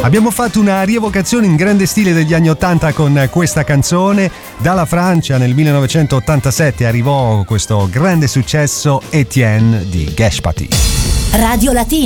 Abbiamo fatto una rievocazione in grande stile degli anni 80 con questa canzone. Dalla Francia nel 1987 arrivò questo grande successo, Etienne di Geshpati. Radio Latina.